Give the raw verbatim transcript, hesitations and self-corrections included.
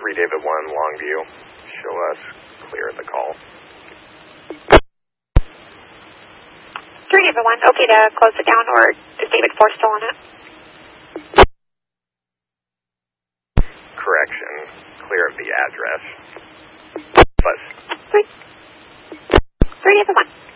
three David one, Longview. Show us clear the call. three David one, okay to close it down, or is David four still on it? Correction, clear of the address. Bus. three David one.